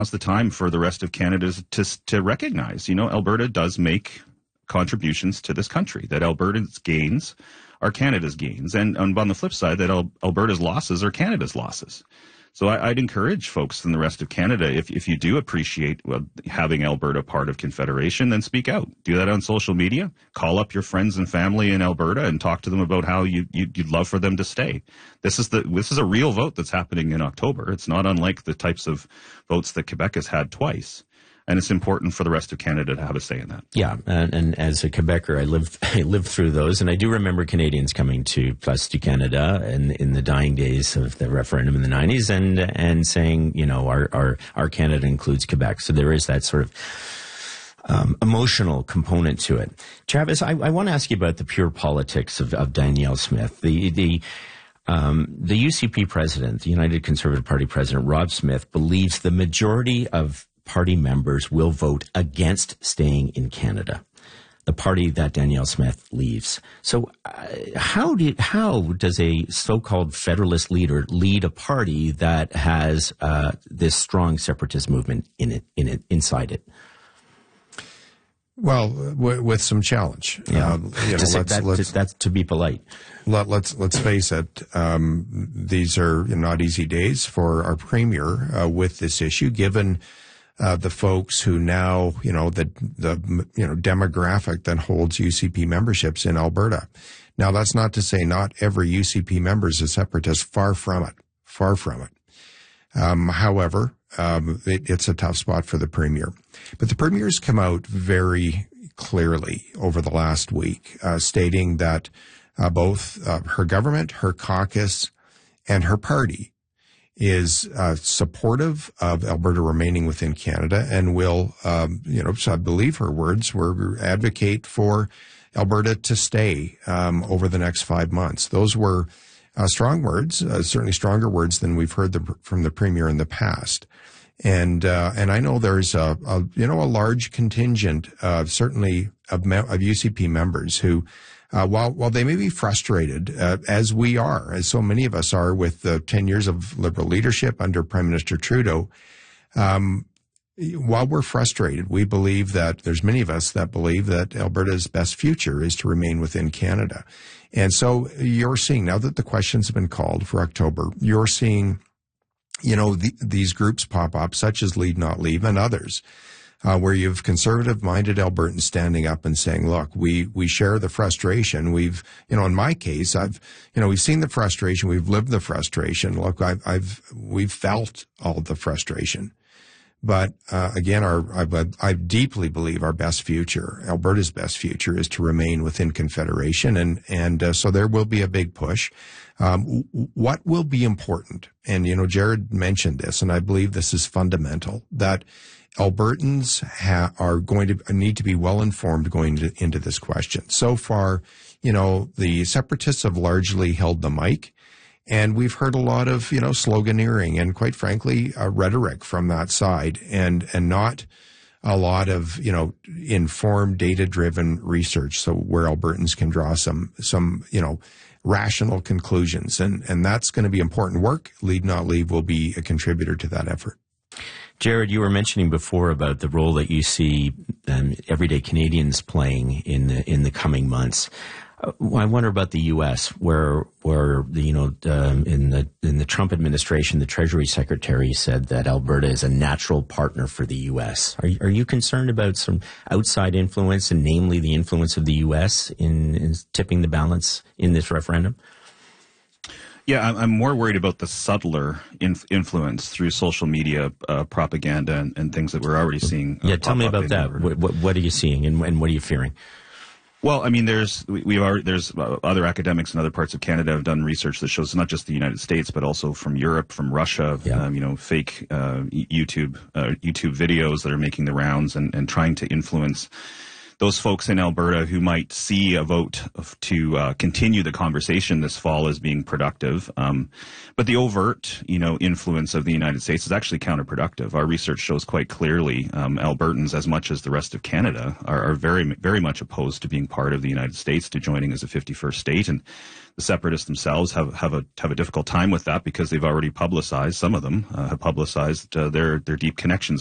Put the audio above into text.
now's the time for the rest of Canada to recognize, Alberta does make contributions to this country, that Alberta's gains are Canada's gains. And on the flip side, that Alberta's losses are Canada's losses. So I'd encourage folks in the rest of Canada, if you do appreciate having Alberta part of Confederation, then speak out. Do that on social media. Call up your friends and family in Alberta and talk to them about how you'd love for them to stay. This is a real vote that's happening in October. It's not unlike the types of votes that Quebec has had twice. And it's important for the rest of Canada to have a say in that. Yeah, and as a Quebecer, I lived through those, and I do remember Canadians coming to Place du Canada in the dying days of the referendum in the 90s and saying, our Canada includes Quebec. So there is that sort of emotional component to it. Travis, I want to ask you about the pure politics of Danielle Smith. The UCP president, the United Conservative Party president, Rob Smith, believes the majority of party members will vote against staying in Canada, the party that Danielle Smith leaves. So how does a so-called federalist leader lead a party that has this strong separatist movement inside it? Well, with some challenge. Yeah. That's to be polite. Let's face it. These are not easy days for our premier with this issue, given the folks who now, the demographic that holds UCP memberships in Alberta. Now, that's not to say not every UCP member is a separatist. Far from it. However, it's a tough spot for the premier. But the premier's come out very clearly over the last week, stating that both her government, her caucus, and her party is supportive of Alberta remaining within Canada and will, so I believe her words were advocate for Alberta to stay over the next 5 months. Those were strong words, certainly stronger words than we've heard from the premier in the past. And I know there's a large contingent, certainly of UCP members who, while they may be frustrated, as we are, as so many of us are with the 10 years of Liberal leadership under Prime Minister Trudeau, while we're frustrated, we believe that there's many of us that believe that Alberta's best future is to remain within Canada. And so you're seeing, now that the questions have been called for October, you're seeing, these groups pop up, such as Lead Not Leave and others, where you've conservative-minded Albertans standing up and saying, look, we share the frustration. We've, in my case, we've seen the frustration. We've lived the frustration. Look, we've felt all the frustration. But, again, I deeply believe our best future, Alberta's best future, is to remain within Confederation. And so there will be a big push. What will be important, and, Jared mentioned this, and I believe this is fundamental, that Albertans are going to need to be well informed going into this question. So far, the separatists have largely held the mic, and we've heard a lot of, sloganeering and, quite frankly, rhetoric from that side, and not a lot of, informed, data-driven research. So where Albertans can draw some rational conclusions, and that's going to be important work. Lead Not Leave will be a contributor to that effort. Jared, you were mentioning before about the role that you see everyday Canadians playing in the coming months. I wonder about the U.S., where in the Trump administration, the Treasury Secretary said that Alberta is a natural partner for the U.S. Are you concerned about some outside influence, and namely the influence of the U.S. in tipping the balance in this referendum? Yeah, I'm more worried about the subtler influence through social media propaganda and things that we're already seeing. Yeah, tell me about that. What are you seeing, and what are you fearing? Well, I mean, there's other academics in other parts of Canada have done research that shows not just the United States, but also from Europe, from Russia, fake YouTube videos that are making the rounds and trying to influence those folks in Alberta who might see a vote to continue the conversation this fall as being productive. But the overt, influence of the United States is actually counterproductive. Our research shows quite clearly Albertans, as much as the rest of Canada, are very, very much opposed to being part of the United States, to joining as a 51st state. And the separatists themselves have a difficult time with that because they've already publicized, some of them have publicized their deep connections